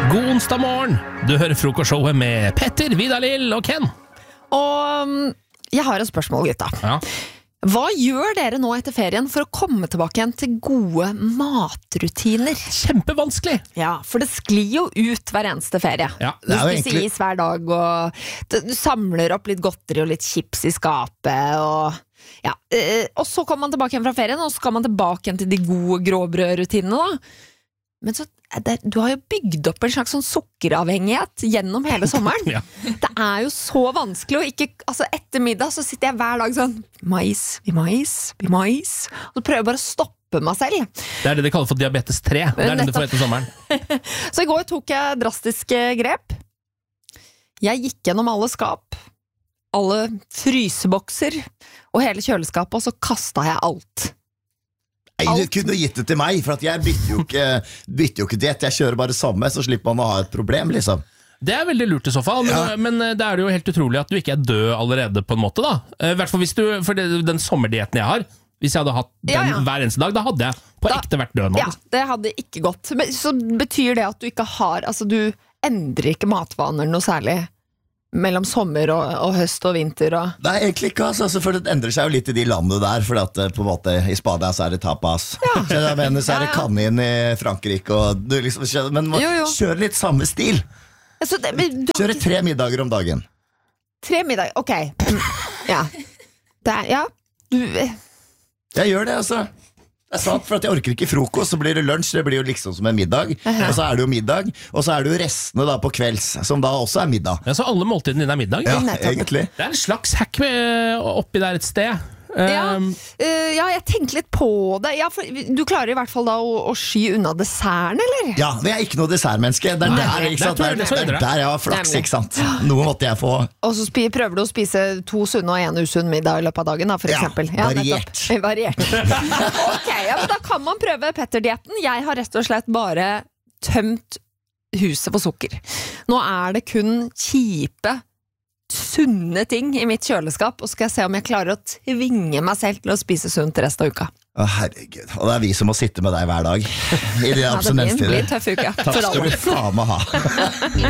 God onsdag morgen. Du hører frokostshowet med Petter, Vidar-Lill og Ken. Og jeg har et spørsmål, gutta. Ja. Hva gjør dere nå etter ferien for å komme tilbake igjen til gode matrutiner? Kjempevanskelig. Ja, for det sklir jo ut hver eneste ferie. Ja, Du spiser is hver dag, og du samler opp litt godteri og litt chips i skapet, og så kommer man tilbake igjen fra ferien, og så skal man tilbake igjen til de gode gråbrødrutinene da. Men så, du har jo bygd opp en slags sånn sukkeravhengighet gjennom hele sommeren. Ja. Det er jo så vanskelig å ikke, altså etter middag så sitter jeg hver dag sånn, mais, og så prøver jeg bare å stoppe meg selv. Det er det de kaller for diabetes 3. Det er det du får etter sommeren. Så i går tok jeg drastiske grep. Jeg gikk gjennom alle skap, alle frysebokser og hele kjøleskapet, og så kastet jeg alt. Nei, du kunne gitt det til meg, for at jeg bytter jo ikke diett. Jeg kjører bare samme, så slipper man å ha et problem, liksom. Det er veldig lurt i så fall, men det er jo helt utrolig at du ikke er død allerede på en måte da. I hvert fall hvis du, for den sommerdietten jeg har, hvis jeg hadde hatt den hver eneste dag, da hadde jeg på ekte vært død nå. Ja, det hadde ikke gått. Men så betyr det at du ikke har, altså du endrer ikke matvaner noe særlig mellom sommer og høst og vinter og... Nei, egentlig ikke, altså, for det endrer seg jo litt i de landene der, for at på en måte i Spania så er det tapas. Jeg mener, så er det kanin i Frankrike, og du liksom, men kjør litt samme stil. Altså, Kjøre 3 middager om dagen. 3 middager, ok. Ja. Jeg gjør det, altså. Det er sant, for at jeg orker ikke frokost, så blir det lunsj, det blir jo liksom som en middag, og så er det jo middag, og så er det jo restene da på kvelds, som da også er middag. Ja, så alle måltidene dine er middag? Ja, egentlig. Det er en slags hack oppi der et sted. Jeg tenkte litt på det. Ja, for du klarer i hvert fall da å sky unna desserten, eller? Ja, men jeg er ikke noe dessertmenneske. Det er der jeg har flaks, ikke sant? Noe måtte jeg få. Og så prøver du å spise 2 sunne og 1 usunn middag i løpet av dagen da, for eksempel. Variert. Ok, men da kan man prøve Petter-dietten. Jeg har rett og slett bare tømt huset for sukker. Nå er det kun kjipe sunne ting i mitt kjøleskap, og skal jeg se om jeg klarer å tvinge meg selv til å spise sunt resten av uka. Å, herregud, og det er vi som må sitte med deg hver dag i de abstinenstider. Det blir en tøff uke. Takk skal du faen meg ha.